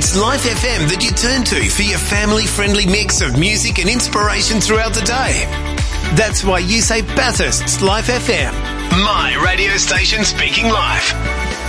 It's Life FM that you turn to for your family-friendly mix of music and inspiration throughout the day. That's why you say Bathurst's Life FM. My radio station speaking life.